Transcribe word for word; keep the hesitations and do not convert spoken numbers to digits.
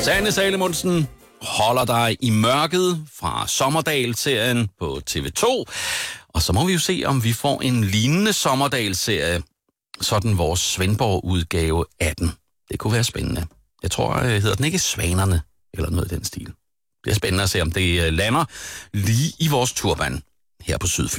Sanne Salomonsen holder dig i mørket fra Sommerdal-serien på T V to. Og så må vi jo se, om vi får en lignende Sommerdal-serie, sådan vores Svendborg-udgave atten. Det kunne være spændende. Jeg tror, hedder den ikke Svanerne, eller noget i den stil. Det er spændende at se, om det lander lige i vores turban her på Sydfyn.